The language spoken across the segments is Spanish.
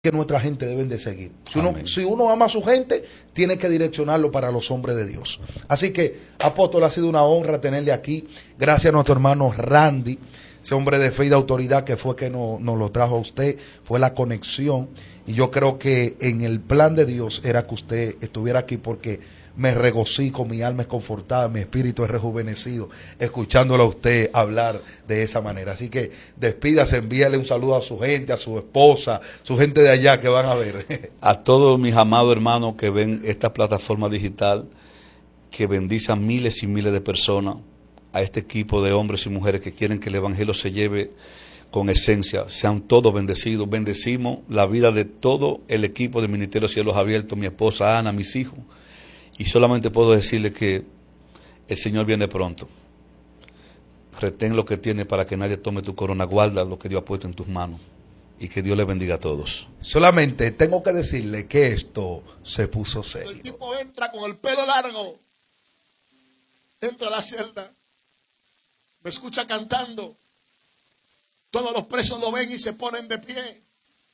que nuestra gente deben de seguir. Si uno ama a su gente, tiene que direccionarlo para los hombres de Dios. Así que, apóstol, ha sido una honra tenerle aquí. Gracias a nuestro hermano Randy, ese hombre de fe y de autoridad que fue que nos lo trajo a usted, fue la conexión. Y yo creo que en el plan de Dios era que usted estuviera aquí, porque me regocijo, mi alma es confortada, mi espíritu es rejuvenecido, escuchándolo a usted hablar de esa manera. Así que despídase, envíale un saludo a su gente, a su esposa, su gente de allá que van a ver. A todos mis amados hermanos que ven esta plataforma digital, que bendice a miles y miles de personas, a este equipo de hombres y mujeres que quieren que el evangelio se lleve con esencia, sean todos bendecidos. Bendecimos la vida de todo el equipo del Ministerio Cielos Abiertos, mi esposa Ana, mis hijos. Y solamente puedo decirle que el Señor viene pronto. Retén lo que tiene para que nadie tome tu corona. Guarda lo que Dios ha puesto en tus manos. Y que Dios les bendiga a todos. Solamente tengo que decirle que esto se puso serio. El tipo entra con el pelo largo. Entra a la celda. Me escucha cantando. Todos los presos lo ven y se ponen de pie.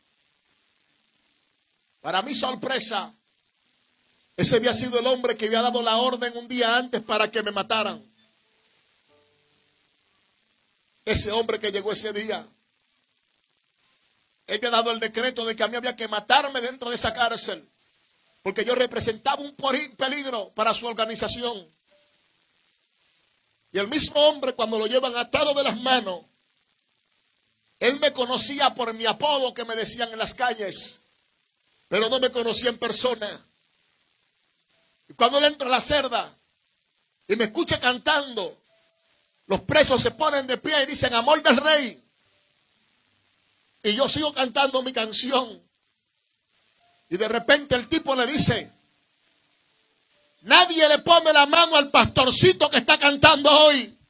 Para mi sorpresa, ese había sido el hombre que había dado la orden un día antes para que me mataran. Ese hombre que llegó ese día, él había dado el decreto de que a mí había que matarme dentro de esa cárcel, porque yo representaba un peligro para su organización. Y el mismo hombre, cuando lo llevan atado de las manos, él me conocía por mi apodo que me decían en las calles, pero no me conocía en persona. Y cuando él entra a la celda y me escucha cantando, los presos se ponen de pie y dicen: amor del rey. Y yo sigo cantando mi canción. Y de repente el tipo le dice: nadie le pone la mano al pastorcito que está cantando hoy.